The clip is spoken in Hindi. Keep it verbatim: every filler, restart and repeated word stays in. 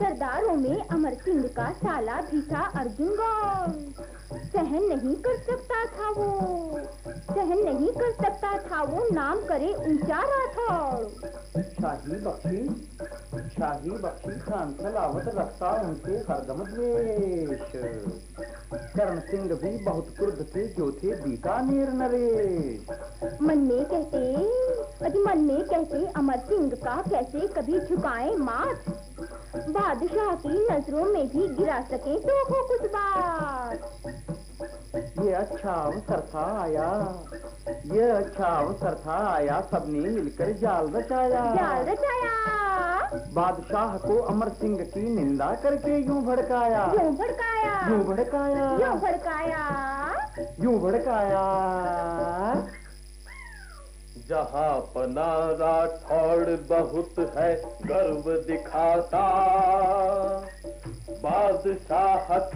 सरदारों में अमर सिंह का साला भी था अर्जुन गौर। सहन नहीं कर सकता था वो, सहन नहीं कर सकता था वो, नाम करे ऊंचा राठौड़। शाही बख्शी, शाही बख्शी खान सलावत रखता उनसे हरदम द्वेष। करण सिंह भी बहुत क्रुद्ध थे जो थे बीकानेर नरेश। मन में कहते, अजी मन में कहते अमर सिंह का कैसे कभी झुकाए माथ, बादशाह की नजरों में भी गिरा सके तो हो कुछ बात। ये अच्छा अवसर था आया, ये अच्छा अवसर था आया, सबने मिलकर जाल रचाया। जाल रचाया, बादशाह को अमर सिंह की निंदा करके यूं भड़काया, यूं भड़काया, यूं भड़काया, यूं भड़काया, यूं भड़काया। जहाँ पना राठौड़ बहुत है गर्व दिखाता, बादशाह